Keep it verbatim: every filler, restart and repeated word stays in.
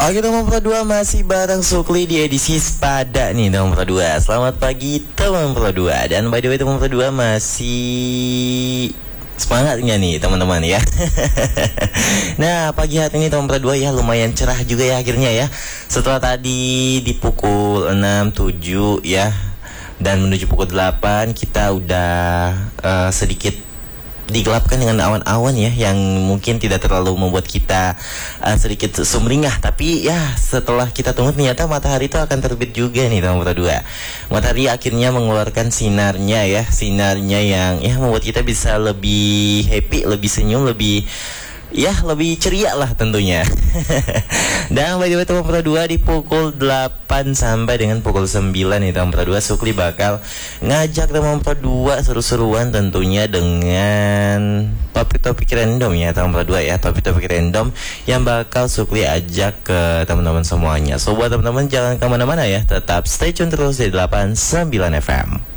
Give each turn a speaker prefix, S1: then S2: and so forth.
S1: Oke teman Pro dua, masih bareng Sukli di edisi Sepada nih teman Pro dua. Selamat pagi teman Pro dua. Dan by the way teman Pro dua, masih semangat nggak nih teman-teman ya? Nah pagi hari ini teman Pro dua ya lumayan cerah juga ya akhirnya ya. Setelah tadi di pukul enam, tujuh ya, dan menuju pukul delapan kita udah uh, sedikit digelapkan dengan awan-awan ya, yang mungkin tidak terlalu membuat kita uh, sedikit sumringah. Tapi ya setelah kita tunggu ternyata matahari itu akan terbit juga nih teman Pro dua. Matahari akhirnya mengeluarkan sinarnya ya, sinarnya yang ya membuat kita bisa lebih happy, lebih senyum, lebih ya lebih ceria lah tentunya. Dan by the way teman Pro dua, di pukul delapan sampai dengan pukul sembilan nih teman Pro dua, Sukli bakal ngajak teman Pro dua seru-seruan tentunya dengan topik-topik random ya teman Pro dua ya, topik-topik random yang bakal Sukli ajak ke teman-teman semuanya. So buat teman-teman jangan kemana-mana ya, tetap stay tune terus di delapan puluh sembilan F M.